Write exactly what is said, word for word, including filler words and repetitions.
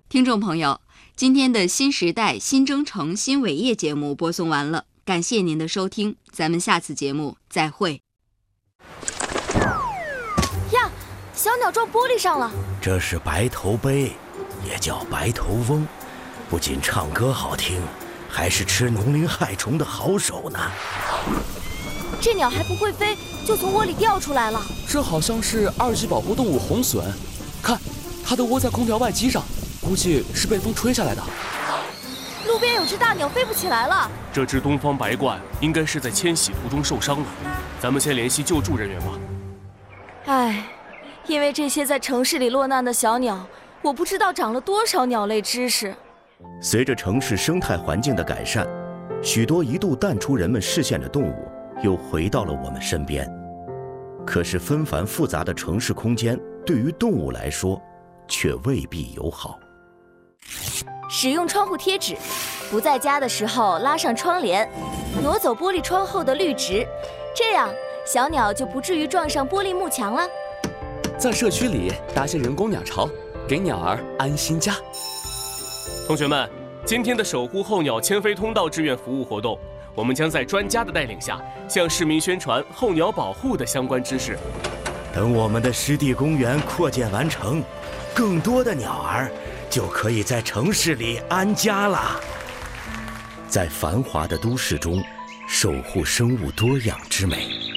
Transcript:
听众朋友，今天的新时代新征程新伟业节目播送完了，感谢您的收听，咱们下次节目再会。 呀，小鸟撞玻璃上了。 这是白头鹎，也叫白头翁，不仅唱歌好听，还是吃农林害虫的好手呢。 这鸟还不会飞，就从窝里掉出来了。 这好像是二级保护动物红隼，看，它都窝在空调外机上，估计是被风吹下来的。 路边有只大鸟飞不起来了。 这只东方白鹳应该是在迁徙途中受伤了，咱们先联系救助人员吧。 唉，因为这些在城市里落难的小鸟，我不知道长了多少鸟类知识。 随着城市生态环境的改善，许多一度淡出人们视线的动物又回到了我们身边。可是纷繁复杂的城市空间对于动物来说却未必友好。 使用窗户贴纸，不在家的时候拉上窗帘，挪走玻璃窗后的绿植，这样小鸟就不至于撞上玻璃幕墙了。 在社区里搭些人工鸟巢，给鸟儿安心家。 同学们，今天的守护候鸟迁飞通道志愿服务活动，我们将在专家的带领下，向市民宣传候鸟保护的相关知识。 等我们的湿地公园扩建完成，更多的鸟儿就可以在城市里安家了。在繁华的都市中，守护生物多样之美。